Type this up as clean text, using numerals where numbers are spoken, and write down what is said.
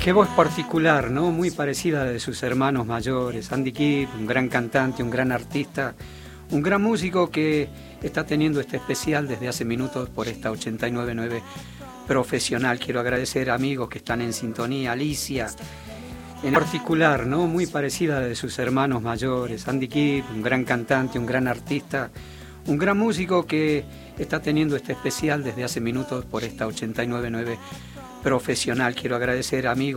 Qué voz particular, ¿no? Muy parecida a la de sus hermanos mayores. Andy Gibb, un gran cantante, un gran artista, un gran músico que está teniendo este especial desde hace minutos por esta 89.9 Profesional. Quiero agradecer a amigos que están en sintonía, Alicia, en particular, ¿no? Muy parecida a la de sus hermanos mayores. Andy Gibb, un gran cantante, un gran artista, un gran músico que está teniendo este especial desde hace minutos por esta 89.9 Profesional. Quiero agradecer a amigos